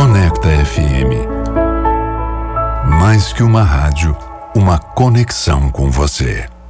Conecta FM. Mais que uma rádio, uma conexão com você.